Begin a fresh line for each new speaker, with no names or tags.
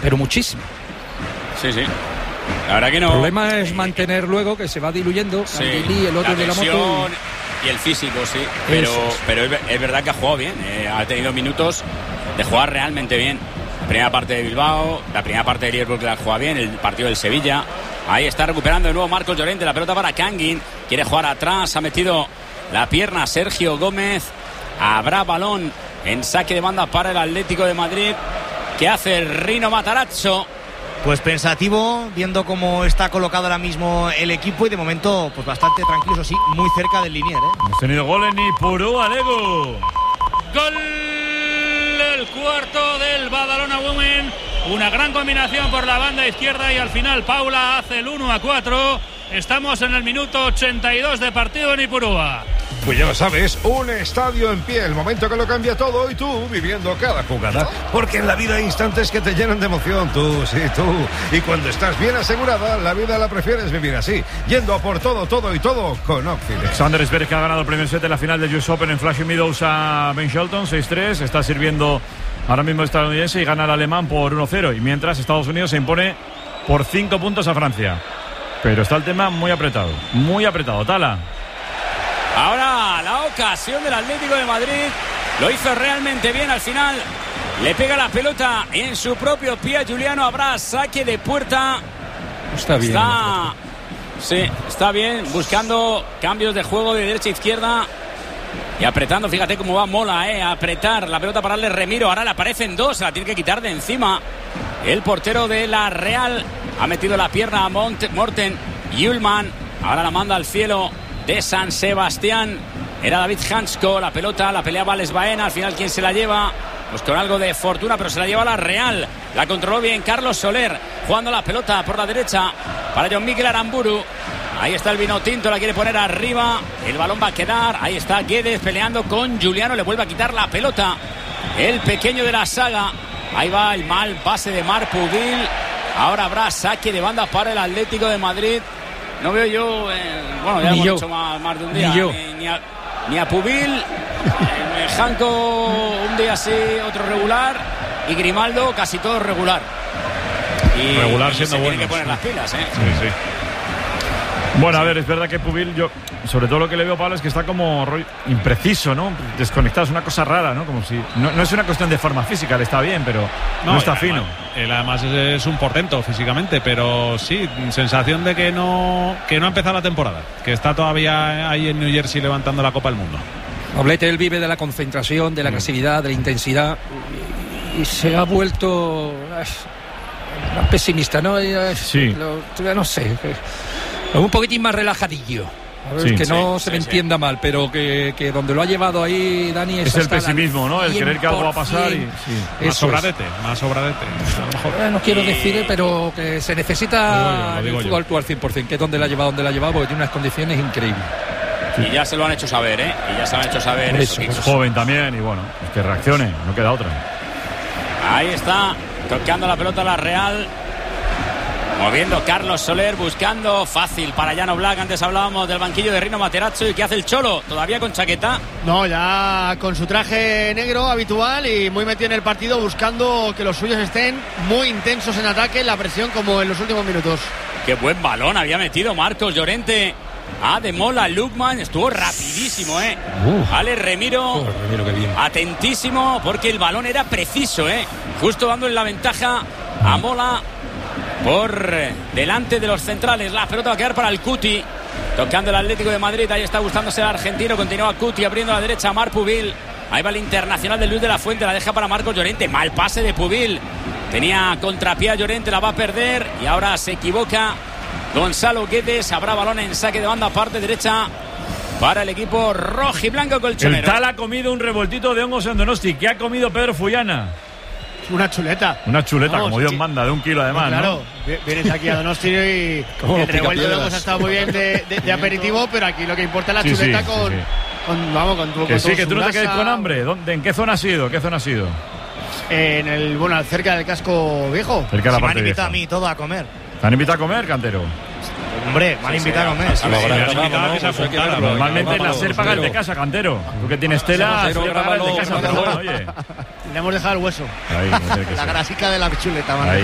pero muchísimo.
Sí. La verdad que no.
El problema es mantener luego, que se va diluyendo.
Sí,
el otro
la
de la moto.
Y el físico, sí. Pero es verdad que ha jugado bien. Ha tenido minutos de jugar realmente bien. La primera parte de Bilbao, la primera parte de Liverpool que la juega bien, el partido del Sevilla. Ahí está recuperando de nuevo Marcos Llorente, la pelota para Kangin. Quiere jugar atrás, ha metido la pierna Sergio Gómez. Habrá balón en saque de banda para el Atlético de Madrid. ¿Qué hace Rino Matarazzo?
Pues pensativo, viendo cómo está colocado ahora mismo el equipo y de momento pues bastante tranquilo, eso sí, muy cerca del linier.
Hemos tenido gol en Ipurú, Alego.
Gol, el cuarto del Badalona Women. Una gran combinación por la banda izquierda y al final Paula hace el 1-4. Estamos en el minuto 82 de partido en Ipurúa.
Pues ya lo sabes, un estadio en pie, el momento que lo cambia todo y tú viviendo cada jugada. Porque en la vida hay instantes que te llenan de emoción, tú. Y cuando estás bien asegurada, la vida la prefieres vivir así, yendo a por todo y todo con Oxford.
Alexander Zverev, que ha ganado el primer set en la final del US Open en Flushing Meadows a Ben Shelton, 6-3, está sirviendo ahora mismo el estadounidense y gana el alemán por 1-0. Y mientras Estados Unidos se impone por 5 puntos a Francia. Pero está el tema muy apretado, Tala.
Ahora la ocasión del Atlético de Madrid. Lo hizo realmente bien al final. Le pega la pelota en su propio pie a Juliano. Habrá saque de puerta.
Está bien.
Está bien. Buscando cambios de juego de derecha a izquierda. Y apretando, fíjate cómo va Mola, apretar la pelota para darle Remiro. Ahora le aparecen dos, la tiene que quitar de encima. El portero de la Real ha metido la pierna a Morten Hjulman. Ahora la manda al cielo de San Sebastián. Era David Hansko, la pelota la peleaba Les Baena. Al final, ¿quién se la lleva? Pues con algo de fortuna, pero se la lleva la Real. La controló bien Carlos Soler, jugando la pelota por la derecha para John Miguel Aramburu. Ahí está el vino tinto, la quiere poner arriba. El balón va a quedar. Ahí está Guedes peleando con Juliano. Le vuelve a quitar la pelota el pequeño de la saga. Ahí va el mal pase de Marc Pudil. Ahora habrá saque de banda para el Atlético de Madrid. No veo yo, ya hemos hecho más de un día, ni a Pubil, Janko un día sí, otro regular, y Grimaldo casi todo regular. Y
regular siendo bueno.
Tiene que poner las pilas,
Sí. Bueno, a ver, es verdad que Pubil, yo sobre todo lo que le veo, Pablo, es que está como impreciso, ¿no? Desconectado, es una cosa rara, ¿no? Como si no es una cuestión de forma física, le está bien, pero no está fino.
Él además es un portento físicamente, pero sí, sensación de que no ha empezado la temporada, que está todavía ahí en New Jersey levantando la Copa del Mundo.
Doblete, él vive de la concentración, de la agresividad, de la intensidad, y se ha vuelto más pesimista, ¿no?
Sí.
No sé, un poquitín más relajadillo. A ver, que no se me entienda mal, pero que donde lo ha llevado ahí Dani
es el pesimismo, ¿no? El creer que algo va a pasar y
más sobradete. A lo mejor.
No quiero decir, pero que se necesita el fútbol actual 100%, que es donde la ha llevado, porque tiene unas condiciones increíbles.
Sí. Y ya se lo han hecho saber, Y ya se lo han hecho saber.
Es joven también y bueno, es que reaccione, no queda otra.
Ahí está, tocando la pelota la Real. Moviendo Carlos Soler, buscando fácil para Llano Black. Antes hablábamos del banquillo de Rino Matarazzo. ¿Y qué hace el Cholo? ¿Todavía con chaqueta?
No, ya con su traje negro habitual y muy metido en el partido, buscando que los suyos estén muy intensos en ataque, en la presión como en los últimos minutos.
Qué buen balón había metido Marcos Llorente. De Mola, Lukman, estuvo rapidísimo, Ale Remiro,
qué bien.
Atentísimo, porque el balón era preciso, justo dándole la ventaja a Mola por delante de los centrales. La pelota va a quedar para el Cuti, tocando el Atlético de Madrid. Ahí está gustándose el argentino. Continúa Cuti abriendo a la derecha a Marc Pubil. Ahí va el internacional de Luis de la Fuente, la deja para Marcos Llorente. Mal pase de Pubil, tenía contrapié a Llorente, la va a perder y ahora se equivoca Gonzalo Guedes. Habrá balón en saque de banda, parte derecha para el equipo rojiblanco colchonero.
El Tal ha comido un revoltito de hongos en Donosti. ¿Qué ha comido Pedro Fullana?
Una chuleta.
Vamos, como Dios manda, de 1 kilo además,
claro,
¿no?
Vienes aquí a Donosti y el revuelto de hongos ha estado muy bien de aperitivo, pero aquí lo que importa es la chuleta con tu
que sí, que tú no te quedes con hambre. ¿En qué zona ha sido?
En cerca del casco viejo.
Cerca de la parte
me han invitado
vieja.
a mí todo a comer.
¿Te han invitado a comer, Cantero?
Hombre, me han invitado a comer.
Normalmente la SER paga el de casa, Cantero. Tú que tienes tela, SER paga el de casa. Pero bueno, oye.
Le hemos dejado el hueso.
Ahí,
la grasica de la chuleta,